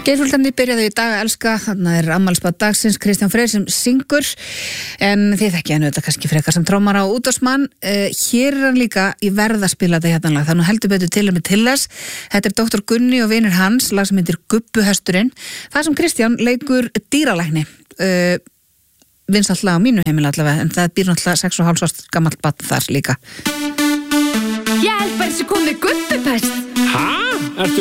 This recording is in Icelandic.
Geirfuldarnir byrjaðu í dag að elska, þannig afmælisbarn dagsins Kristján Freyr sem syngur, en þið þekkið hann auðvitað kannski frekar sem trommara og útvarpsmann. Hér hann líka í verð að spila þetta hérna lag, þannig heldur betur til og með til þess. Þetta Dr. Gunni og vinir hans, lag sem heitir Gubbuhesturinn, það sem Kristján leikur dýralækni. Vinsælt lag á mínu heimili allavega, en það býr náttúrulega 6,5 árs gamalt barn þar líka. Ég held bara þessi komið gubbupest. Hæ? Ertu